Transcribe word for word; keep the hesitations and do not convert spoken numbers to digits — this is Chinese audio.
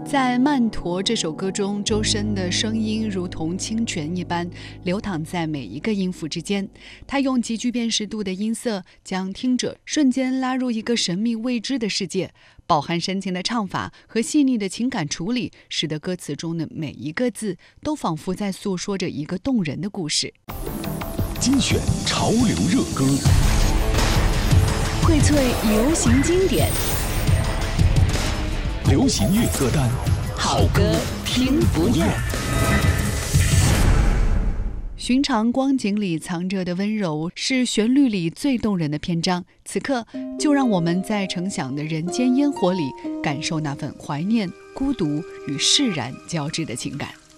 在《曼陀》这首歌中，周深的声音如同清泉一般流淌在每一个音符之间，他用极具辨识度的音色将听者瞬间拉入一个神秘未知的世界，饱含深情的唱法和细腻的情感处理，使得歌词中的每一个字都仿佛在诉说着一个动人的故事。 精选潮流热歌， 荟萃流行经典， 流行乐歌单，好歌听不厌。 寻常光景里藏着的温柔，是旋律里最动人的篇章。此刻，就让我们在程响的人间烟火里，感受那份怀念、孤独与释然交织的情感。